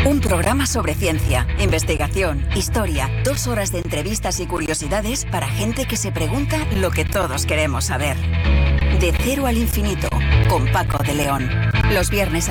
Un programa sobre ciencia, investigación, historia, 2 horas de entrevistas y curiosidades para gente que se pregunta lo que todos queremos saber. De cero al infinito, con Paco de León. Los viernes